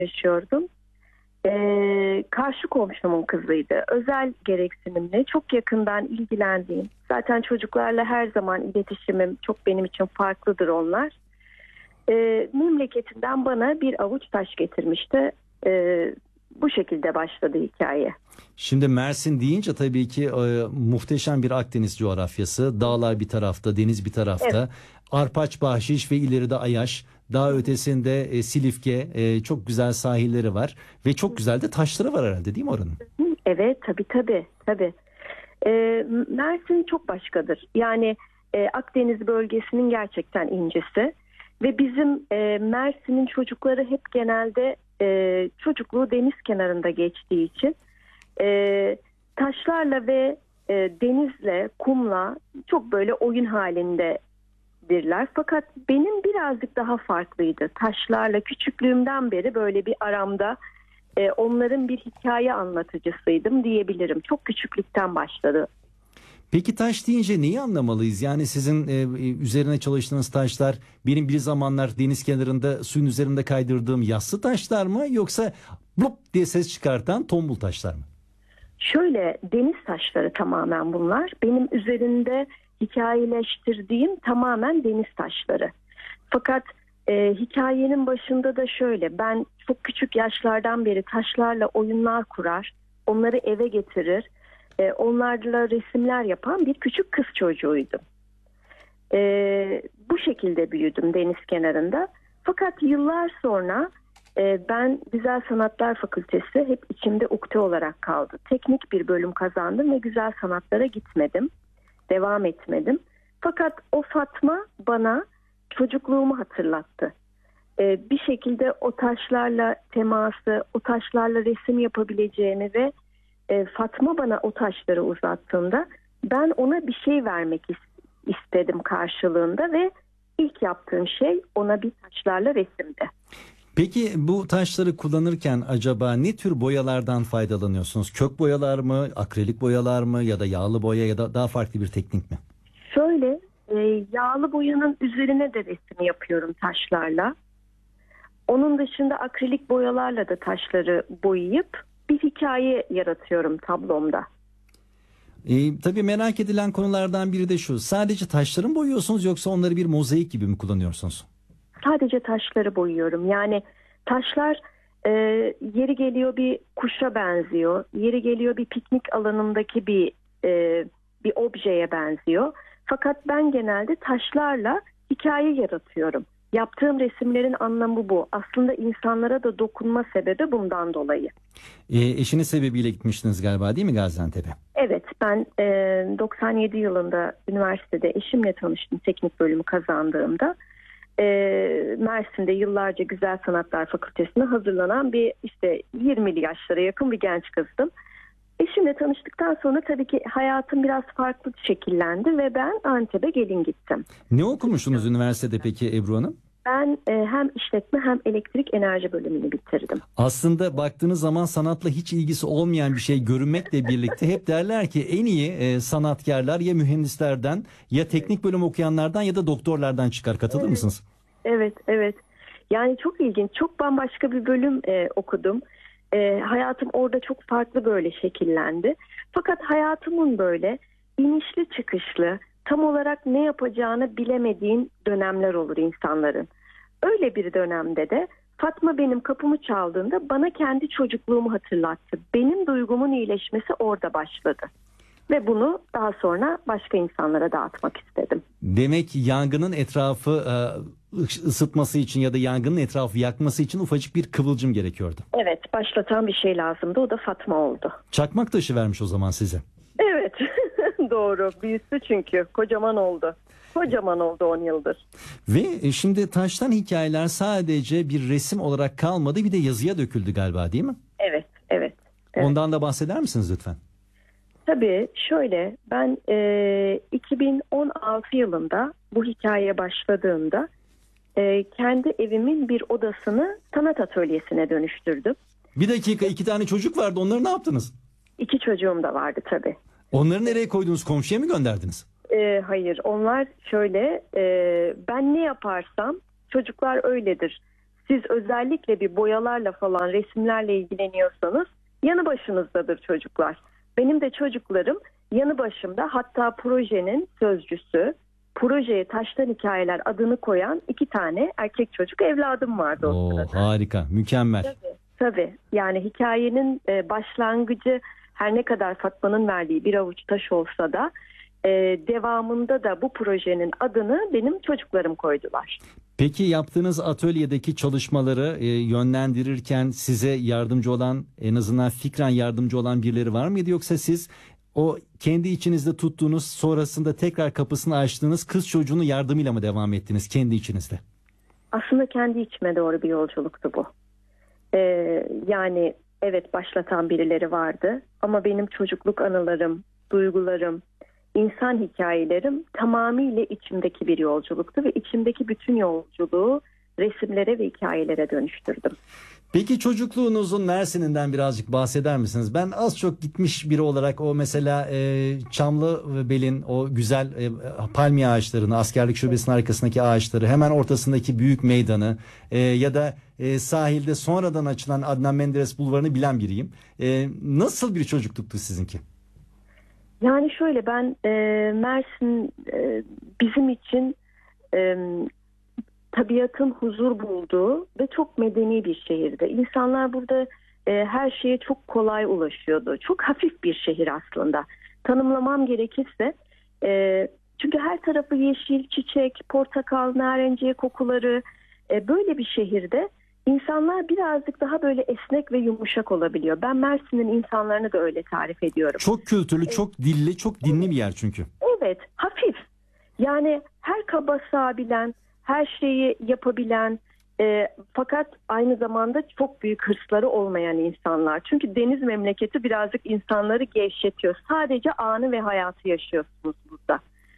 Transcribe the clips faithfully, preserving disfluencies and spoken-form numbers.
yaşıyordum. Ee, karşı komşumun kızıydı. Özel gereksinimli, çok yakından ilgilendiğim. Zaten çocuklarla her zaman iletişimim çok benim için farklıdır onlar. Ee, memleketinden bana bir avuç taş getirmişti. Ee, bu şekilde başladı hikaye. Şimdi Mersin deyince tabii ki e, muhteşem bir Akdeniz coğrafyası. Dağlar bir tarafta, deniz bir tarafta. Evet. Arpaç, Bahşiş ve ileride Ayaş. Daha ötesinde e, Silifke, e, çok güzel sahilleri var. Ve çok güzel de taşları var herhalde, değil mi oranın? Evet, tabii tabii. tabii. Ee, Mersin çok başkadır. Yani e, Akdeniz bölgesinin gerçekten incisi. Ve bizim e, Mersin'in çocukları hep genelde e, çocukluğu deniz kenarında geçtiği için e, taşlarla ve e, denizle, kumla çok böyle oyun halindedirler. Fakat benim birazcık daha farklıydı. Taşlarla küçüklüğümden beri böyle bir aramda e, onların bir hikaye anlatıcısıydım diyebilirim. Çok küçüklükten başladı. Peki taş deyince neyi anlamalıyız? Yani sizin e, üzerine çalıştığınız taşlar benim bir zamanlar deniz kenarında suyun üzerinde kaydırdığım yassı taşlar mı, yoksa blup diye ses çıkartan tombul taşlar mı? Şöyle, deniz taşları tamamen bunlar. Benim üzerinde hikayeleştirdiğim tamamen deniz taşları. Fakat e, hikayenin başında da şöyle, ben çok küçük yaşlardan beri taşlarla oyunlar kurar, onları eve getirir. Onlarla resimler yapan bir küçük kız çocuğuydum. Ee, bu şekilde büyüdüm deniz kenarında. Fakat yıllar sonra e, ben Güzel Sanatlar Fakültesi hep içimde ukde olarak kaldı. Teknik bir bölüm kazandım ve güzel sanatlara gitmedim. Devam etmedim. Fakat o Fatma bana çocukluğumu hatırlattı. Ee, bir şekilde o taşlarla teması, o taşlarla resim yapabileceğimi ve Fatma bana o taşları uzattığında ben ona bir şey vermek istedim karşılığında ve ilk yaptığım şey ona bir taşlarla resimdi. Peki bu taşları kullanırken acaba ne tür boyalardan faydalanıyorsunuz? Kök boyalar mı, akrilik boyalar mı, ya da yağlı boya, ya da daha farklı bir teknik mi? Şöyle, e, yağlı boyanın üzerine de resim yapıyorum taşlarla. Onun dışında akrilik boyalarla da taşları boyayıp bir hikaye yaratıyorum tablomda. E, tabii merak edilen konulardan biri de şu. Sadece taşları mı boyuyorsunuz, yoksa onları bir mozaik gibi mi kullanıyorsunuz? Sadece taşları boyuyorum. Yani taşlar e, yeri geliyor bir kuşa benziyor. Yeri geliyor bir piknik alanındaki bir e, bir objeye benziyor. Fakat ben genelde taşlarla hikaye yaratıyorum. Yaptığım resimlerin anlamı bu. Aslında insanlara da dokunma sebebi bundan dolayı. E, eşiniz sebebiyle gitmiştiniz galiba, değil mi Gaziantep'e? Evet, ben e, doksan yedi yılında üniversitede eşimle tanıştım teknik bölümü kazandığımda. E, Mersin'de yıllarca Güzel Sanatlar Fakültesi'ne hazırlanan bir işte yirmili yaşlara yakın bir genç kızdım. Eşimle tanıştıktan sonra tabii ki hayatım biraz farklı şekillendi ve ben Antep'e gelin gittim. Ne okumuşsunuz üniversitede peki Ebru Hanım? Ben e, hem işletme hem elektrik enerji bölümünü bitirdim. Aslında baktığınız zaman sanatla hiç ilgisi olmayan bir şey görünmekle birlikte hep derler ki en iyi e, sanatkarlar ya mühendislerden, ya teknik bölüm okuyanlardan, ya da doktorlardan çıkar. Katılır evet. mısınız? Evet, evet. Yani çok ilginç, çok bambaşka bir bölüm e, okudum. E, hayatım orada çok farklı böyle şekillendi. Fakat hayatımın böyle inişli çıkışlı, tam olarak ne yapacağını bilemediğin dönemler olur insanların. Öyle bir dönemde de Fatma benim kapımı çaldığında bana kendi çocukluğumu hatırlattı. Benim duygumun iyileşmesi orada başladı. Ve bunu daha sonra başka insanlara dağıtmak istedim. Demek ki yangının etrafı e, ısıtması için ya da yangının etrafı yakması için ufacık bir kıvılcım gerekiyordu. Evet, başlatan bir şey lazımdı. O da Fatma oldu. Çakmak taşı vermiş o zaman size. Evet, doğru. Büyüsü çünkü. Kocaman oldu. Kocaman oldu on yıldır. Ve şimdi taştan hikayeler sadece bir resim olarak kalmadı, bir de yazıya döküldü galiba, değil mi? Evet, evet. evet. Ondan da bahseder misiniz lütfen? Tabii şöyle, ben e, iki bin on altı yılında bu hikaye başladığında e, kendi evimin bir odasını sanat atölyesine dönüştürdüm. Bir dakika, iki tane çocuk vardı, onları ne yaptınız? İki çocuğum da vardı tabii. Onları nereye koydunuz, komşuya mı gönderdiniz? E, hayır, onlar şöyle, e, ben ne yaparsam çocuklar öyledir. siz özellikle bir boyalarla falan resimlerle ilgileniyorsanız yanı başınızdadır çocuklar. Benim de çocuklarım yanı başımda, hatta projenin sözcüsü, projeye Taştan Hikayeler adını koyan iki tane erkek çocuk evladım vardı o Oo, sırada. harika, mükemmel. Tabii, tabii. Yani hikayenin e, başlangıcı her ne kadar Fatma'nın verdiği bir avuç taş olsa da e, devamında da bu projenin adını benim çocuklarım koydular. Peki yaptığınız atölyedeki çalışmaları e, yönlendirirken size yardımcı olan, en azından fikren yardımcı olan birileri var mıydı? Yoksa siz o kendi içinizde tuttuğunuz, sonrasında tekrar kapısını açtığınız kız çocuğunun yardımıyla mı devam ettiniz kendi içinizde? Aslında kendi içime doğru bir yolculuktu bu. Ee, yani evet, başlatan birileri vardı ama benim çocukluk anılarım, duygularım, insan hikayelerim tamamıyla içimdeki bir yolculuktu ve içimdeki bütün yolculuğu resimlere ve hikayelere dönüştürdüm. Peki çocukluğunuzun Mersin'inden birazcık bahseder misiniz? Ben az çok gitmiş biri olarak o mesela e, Çamlıbel'in o güzel e, palmiye ağaçlarını, askerlik şubesinin arkasındaki ağaçları, hemen ortasındaki büyük meydanı e, ya da e, sahilde sonradan açılan Adnan Menderes Bulvarı'nı bilen biriyim. E, nasıl bir çocukluktu sizinki? Yani şöyle, ben e, Mersin e, bizim için e, tabiatın huzur bulduğu ve çok medeni bir şehirdi. İnsanlar burada e, her şeye çok kolay ulaşıyordu. Çok hafif bir şehir aslında. Tanımlamam gerekirse e, çünkü her tarafı yeşil, çiçek, portakal, narenciye kokuları, e, böyle bir şehirde İnsanlar birazcık daha böyle esnek ve yumuşak olabiliyor. Ben Mersin'in insanlarını da öyle tarif ediyorum. Çok kültürlü, çok dilli, çok dinli bir yer çünkü. Evet, hafif. Yani her kaba sığabilen, her şeyi yapabilen, e, fakat aynı zamanda çok büyük hırsları olmayan insanlar. Çünkü deniz memleketi birazcık insanları gevşetiyor. Sadece anı ve hayatı yaşıyorsunuz burada.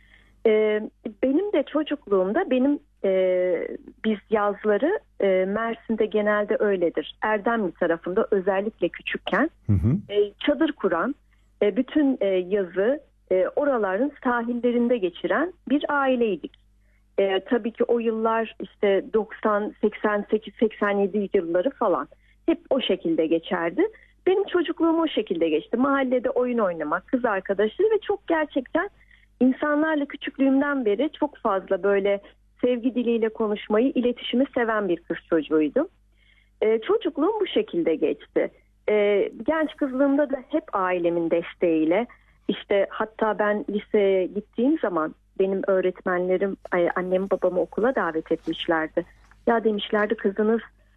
E, benim de çocukluğumda benim e, biz yazları e, Mersin'de genelde öyledir. Erdemli tarafında özellikle küçükken hı hı. E, çadır kuran, e, bütün e, yazı e, oraların sahillerinde geçiren bir aileydik. E, tabii ki o yıllar işte doksan, seksen sekiz, seksen yedi yılları falan hep o şekilde geçerdi. Benim çocukluğum o şekilde geçti. Mahallede oyun oynamak, kız arkadaşları ve çok gerçekten insanlarla küçüklüğümden beri çok fazla böyle sevgi diliyle konuşmayı, iletişimi seven bir kız çocuğuydum. Ee, çocukluğum bu şekilde geçti. Ee, genç kızlığımda da hep ailemin desteğiyle, işte hatta ben liseye gittiğim zaman benim öğretmenlerim annemi babamı okula davet etmişlerdi. Ya demişlerdi, kızınız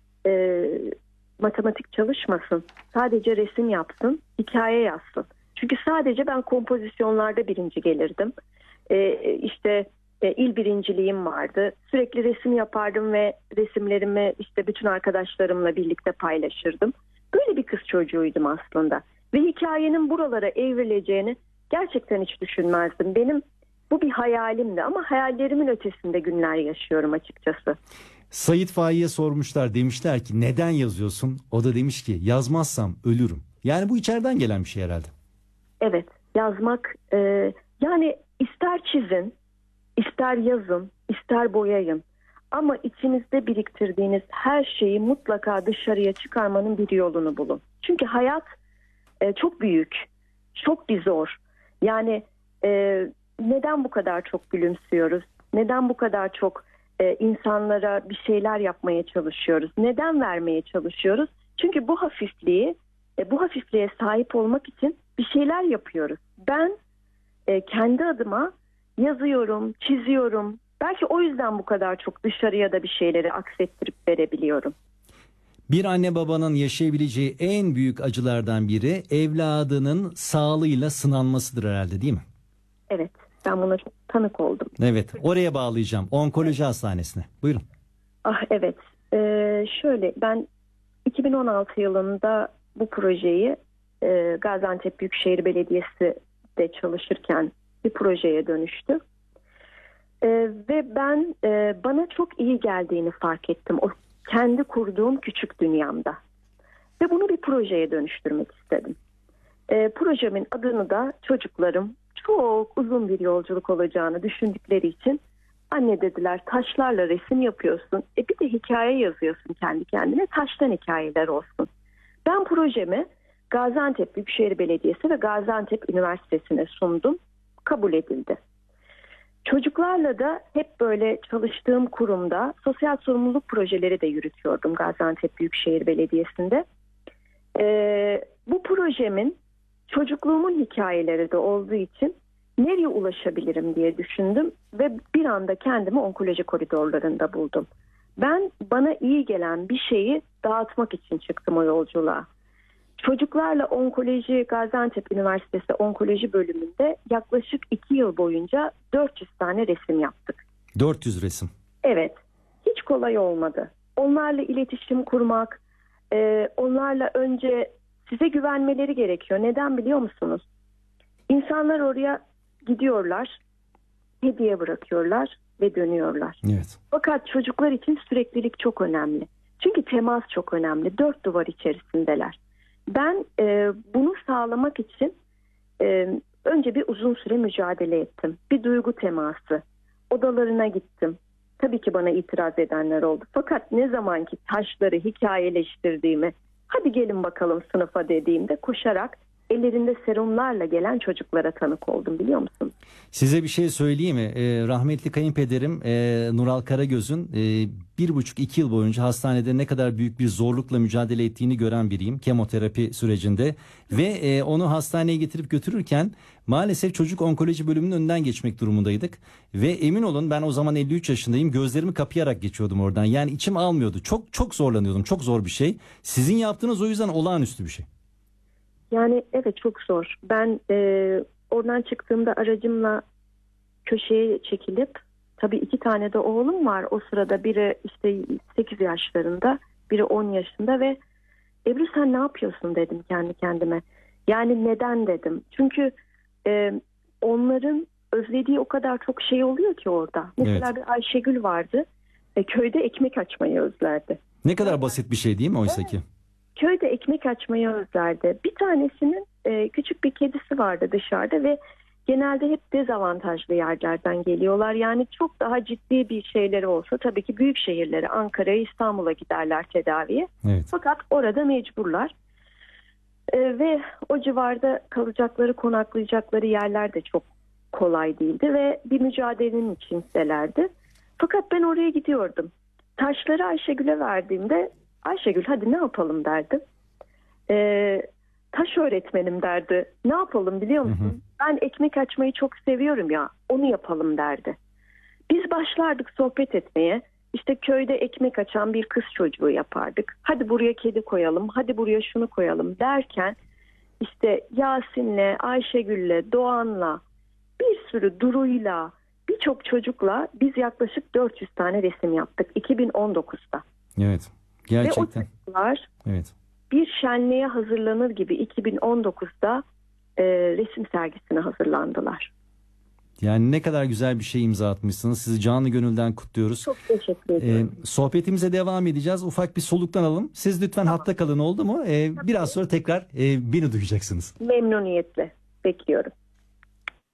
e, matematik çalışmasın, sadece resim yapsın, hikaye yazsın. Çünkü sadece ben kompozisyonlarda birinci gelirdim. Ee, işte e, il birinciliğim vardı. Sürekli resim yapardım ve resimlerimi işte bütün arkadaşlarımla birlikte paylaşırdım. Böyle bir kız çocuğuydum aslında. Ve hikayenin buralara evrileceğini gerçekten hiç düşünmezdim. Benim bu bir hayalimdi ama hayallerimin ötesinde günler yaşıyorum açıkçası. Sait Faik'e sormuşlar, demişler ki neden yazıyorsun? O da demiş ki yazmazsam ölürüm. Yani bu içeriden gelen bir şey herhalde. Evet, yazmak e, yani ister çizin, ister yazın, ister boyayın. Ama içinizde biriktirdiğiniz her şeyi mutlaka dışarıya çıkarmanın bir yolunu bulun. Çünkü hayat e, çok büyük, çok bir zor. Yani e, neden bu kadar çok gülümsüyoruz? Neden bu kadar çok e, insanlara bir şeyler yapmaya çalışıyoruz? Neden vermeye çalışıyoruz? Çünkü bu hafifliği, e, bu hafifliğe sahip olmak için bir şeyler yapıyoruz. Ben e, kendi adıma yazıyorum, çiziyorum. Belki o yüzden bu kadar çok dışarıya da bir şeyleri aksettirip verebiliyorum. Bir anne babanın yaşayabileceği en büyük acılardan biri evladının sağlığıyla sınanmasıdır herhalde, değil mi? Evet, ben buna çok tanık oldum. Evet, oraya bağlayacağım. Onkoloji Hastanesi'ne. Buyurun. Ah evet, ee, şöyle ben iki bin on altı yılında bu projeyi e, Gaziantep Büyükşehir Belediyesi'de çalışırken bir projeye dönüştü. E, ve ben e, bana çok iyi geldiğini fark ettim o kendi kurduğum küçük dünyamda. Ve bunu bir projeye dönüştürmek istedim. E, projemin adını da çocuklarım çok uzun bir yolculuk olacağını düşündükleri için Anne dediler, taşlarla resim yapıyorsun. E bir de hikaye yazıyorsun kendi kendine. Taştan hikayeler olsun. Ben projemi Gaziantep Büyükşehir Belediyesi ve Gaziantep Üniversitesi'ne sundum. Kabul edildi. Çocuklarla da hep böyle çalıştığım kurumda sosyal sorumluluk projeleri de yürütüyordum Gaziantep Büyükşehir Belediyesi'nde. Ee, bu projemin çocukluğumun hikayeleri de olduğu için nereye ulaşabilirim diye düşündüm ve bir anda kendimi onkoloji koridorlarında buldum. Ben bana iyi gelen bir şeyi dağıtmak için çıktım o yolculuğa. Çocuklarla onkoloji, Gaziantep Üniversitesi onkoloji bölümünde yaklaşık iki yıl boyunca dört yüz tane resim yaptık. dört yüz resim. Evet, hiç kolay olmadı. Onlarla iletişim kurmak, e, onlarla önce size güvenmeleri gerekiyor. Neden biliyor musunuz? İnsanlar oraya gidiyorlar, hediye bırakıyorlar ve dönüyorlar. Evet. Fakat çocuklar için süreklilik çok önemli. Çünkü temas çok önemli. Dört duvar içerisindeler. Ben e, bunu sağlamak için e, önce bir uzun süre mücadele ettim. Bir duygu teması. Odalarına gittim. Tabii ki bana itiraz edenler oldu. Fakat ne zamanki taşları hikayeleştirdiğimi, hadi gelin bakalım sınıfa dediğimde koşarak ellerinde serumlarla gelen çocuklara tanık oldum, biliyor musun? Size bir şey söyleyeyim mi? Ee, rahmetli kayınpederim e, Nural Karagöz'ün e, bir buçuk iki yıl boyunca hastanede ne kadar büyük bir zorlukla mücadele ettiğini gören biriyim kemoterapi sürecinde ve e, onu hastaneye getirip götürürken maalesef çocuk onkoloji bölümünün önünden geçmek durumundaydık ve emin olun ben o zaman elli üç yaşındayım, gözlerimi kapayarak geçiyordum oradan, yani içim almıyordu, çok çok zorlanıyordum, çok zor bir şey. Sizin yaptığınız o yüzden olağanüstü bir şey. Yani evet, çok zor. Ben e, oradan çıktığımda aracımla köşeye çekilip, tabii iki tane de oğlum var o sırada, biri işte sekiz yaşlarında, biri on yaşında ve Ebru sen ne yapıyorsun dedim kendi kendime. Yani neden dedim. Çünkü e, onların özlediği o kadar çok şey oluyor ki orada. Mesela Evet. bir Ayşegül vardı. E, köyde ekmek açmayı özlerdi. Ne kadar basit bir şey değil mi oysa ki? Köyde ekmek açmayı özlerdi. Bir tanesinin e, küçük bir kedisi vardı dışarıda ve genelde hep dezavantajlı yerlerden geliyorlar. Yani çok daha ciddi bir şeyleri olsa tabii ki büyük şehirlere, Ankara'ya, İstanbul'a giderler tedaviye. Evet. Fakat orada mecburlar. E, ve o civarda kalacakları, konaklayacakları yerler de çok kolay değildi ve bir mücadelenin içindelerdi. Fakat ben oraya gidiyordum. Taşları Ayşegül'e verdiğimde Ayşegül hadi ne yapalım derdi. Ee, taş öğretmenim derdi. Ne yapalım biliyor musun? Hı hı. Ben ekmek açmayı çok seviyorum ya. Onu yapalım derdi. Biz başlardık sohbet etmeye. İşte köyde ekmek açan bir kız çocuğu yapardık. Hadi buraya kedi koyalım. Hadi buraya şunu koyalım derken işte Yasin'le, Ayşegül'le, Doğan'la, bir sürü Duru'yla, birçok çocukla biz yaklaşık dört yüz tane resim yaptık iki bin on dokuzda. Evet. Gerçekten. Ve o çocuklar evet. bir şenliğe hazırlanır gibi iki bin on dokuzda e, resim sergisine hazırlandılar. Yani ne kadar güzel bir şey imza atmışsınız. Sizi canı gönülden kutluyoruz. Çok teşekkür ederim. Ee, sohbetimize devam edeceğiz. Ufak bir soluklan alalım. Siz lütfen tamam. Hatta kalın, oldu mu? Ee, biraz sonra tekrar e, beni duyacaksınız. Memnuniyetle bekliyorum.